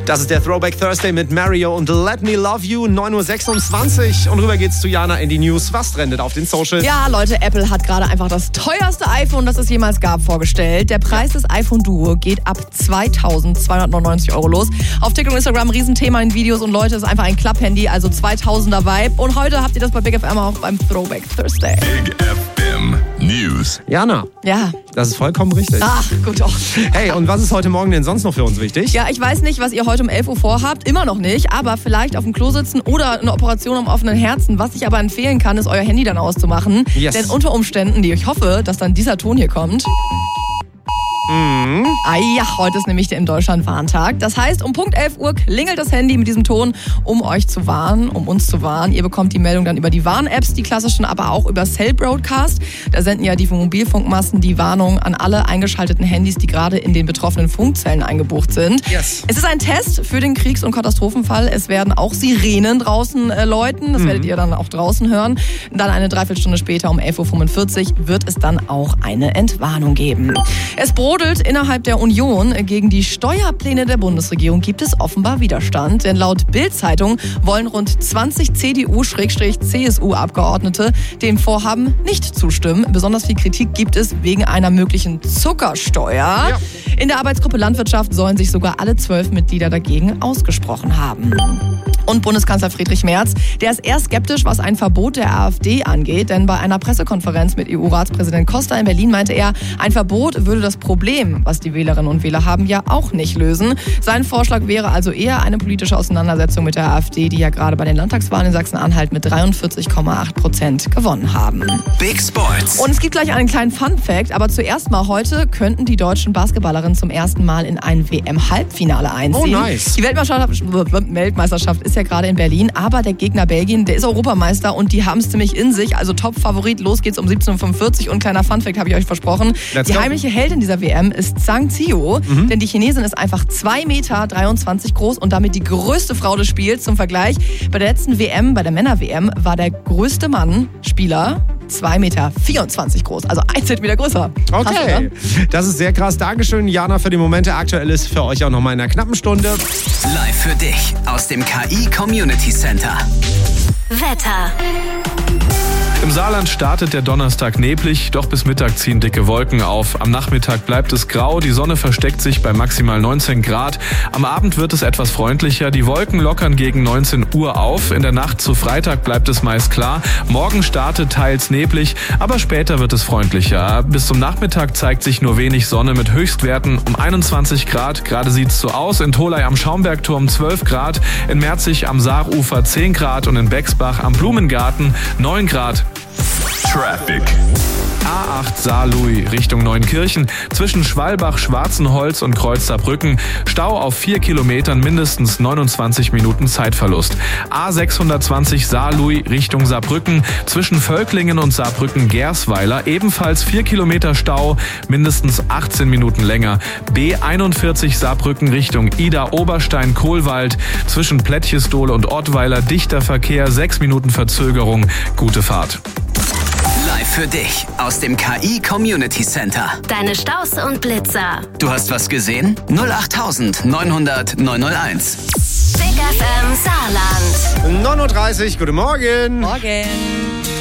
Das ist der Throwback Thursday mit Mario und Let Me Love You, 9.26 Uhr. Und rüber geht's zu Jana in die News. Was trendet auf den Socials? Ja, Leute, Apple hat gerade einfach das teuerste iPhone, das es jemals gab, vorgestellt. Der Preis des iPhone Duo geht ab 2.299 € los. Auf TikTok und Instagram Riesenthema in Videos und Leute, es ist einfach ein Klapp-Handy, also 2000er Vibe. Und heute habt ihr das bei Big FM auch beim Throwback Thursday. Big FM News. Jana. Ja. Das ist vollkommen richtig. Ach, gut doch. Hey, und was ist heute Morgen denn sonst noch für uns wichtig? Ja, ich weiß nicht, was ihr heute um 11 Uhr vorhabt. Immer noch nicht. Aber vielleicht auf dem Klo sitzen oder eine Operation am offenen Herzen. Was ich aber empfehlen kann, ist euer Handy dann auszumachen. Yes. Denn unter Umständen, ich hoffe, dass dann dieser Ton hier kommt. Ja, heute ist nämlich der in Deutschland Warntag. Das heißt, um Punkt 11 Uhr klingelt das Handy mit diesem Ton, um euch zu warnen, um uns zu warnen. Ihr bekommt die Meldung dann über die Warn-Apps, die klassischen, aber auch über Cell Broadcast. Da senden ja die Mobilfunkmasten die Warnung an alle eingeschalteten Handys, die gerade in den betroffenen Funkzellen eingebucht sind. Yes. Es ist ein Test für den Kriegs- und Katastrophenfall. Es werden auch Sirenen draußen läuten. Das werdet ihr dann auch draußen hören. Dann eine Dreiviertelstunde später um 11.45 Uhr wird es dann auch eine Entwarnung geben. Es brodelt innerhalb der Union. Gegen die Steuerpläne der Bundesregierung gibt es offenbar Widerstand. Denn laut Bild-Zeitung wollen rund 20 CDU/CSU-Abgeordnete dem Vorhaben nicht zustimmen. Besonders viel Kritik gibt es wegen einer möglichen Zuckersteuer. Ja. In der Arbeitsgruppe Landwirtschaft sollen sich sogar alle 12 Mitglieder dagegen ausgesprochen haben. Und Bundeskanzler Friedrich Merz, der ist eher skeptisch, was ein Verbot der AfD angeht. Denn bei einer Pressekonferenz mit EU-Ratspräsident Costa in Berlin meinte er, ein Verbot würde das Problem, was die Wählerinnen und Wähler haben, ja auch nicht lösen. Sein Vorschlag wäre also eher eine politische Auseinandersetzung mit der AfD, die ja gerade bei den Landtagswahlen in Sachsen-Anhalt mit 43,8% gewonnen haben. Big Sports. Und es gibt gleich einen kleinen Fun-Fact, aber zuerst mal heute könnten die deutschen Basketballerinnen zum ersten Mal in ein WM-Halbfinale einziehen. Oh, nice. Die Weltmeisterschaft ist ja gerade in Berlin, aber der Gegner Belgien, der ist Europameister und die haben es ziemlich in sich, also Top-Favorit. Los geht's um 17.45 Uhr und kleiner Fun-Fact habe ich euch versprochen. Let's die go. heimliche Heldin dieser WM ist Zhang Zhio, denn die Chinesin ist einfach 2,23 Meter groß und damit die größte Frau des Spiels. Zum Vergleich, bei der letzten WM, bei der Männer-WM, war der größte Mann, Spieler, 2,24 Meter groß, also 1 Zentimeter größer. Krass, Okay, das ist sehr krass. Dankeschön, Jana, für die Momente. Aktuell ist für euch auch noch mal in einer knappen Stunde. Live für dich aus dem KI Community Center. Wetter. Im Saarland startet der Donnerstag neblig, doch bis Mittag ziehen dicke Wolken auf. Am Nachmittag bleibt es grau, die Sonne versteckt sich bei maximal 19 Grad. Am Abend wird es etwas freundlicher, die Wolken lockern gegen 19 Uhr auf. In der Nacht zu Freitag bleibt es meist klar. Morgen startet teils neblig, aber später wird es freundlicher. Bis zum Nachmittag zeigt sich nur wenig Sonne mit Höchstwerten um 21 Grad. Gerade sieht es so aus. In Tholey am Schaumbergturm 12 Grad, in Merzig am Saarufer 10 Grad und in Bexbach am Blumengarten 9 Grad. Traffic. A8 Saarlouis Richtung Neunkirchen zwischen Schwalbach, Schwarzenholz und Kreuz Saarbrücken. Stau auf 4 Kilometern, mindestens 29 Minuten Zeitverlust. A620 Saarlouis Richtung Saarbrücken zwischen Völklingen und Saarbrücken-Gersweiler. Ebenfalls 4 Kilometer Stau, mindestens 18 Minuten länger. B41 Saarbrücken Richtung Ida-Oberstein-Kohlwald zwischen Plättchesdohle und Ottweiler. Dichter Verkehr, 6 Minuten Verzögerung. Gute Fahrt. Live für dich aus dem KI Community Center. Deine Staus und Blitzer. Du hast was gesehen? 08900 901. Big FM Saarland. 9.30 Uhr, guten Morgen. Morgen.